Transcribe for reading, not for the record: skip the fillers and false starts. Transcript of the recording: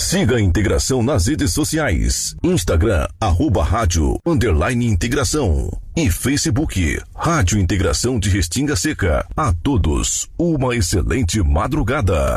Siga a Integração nas redes sociais. Instagram, @rádio_integração. E Facebook, Rádio Integração de Restinga Seca. A todos, uma excelente madrugada.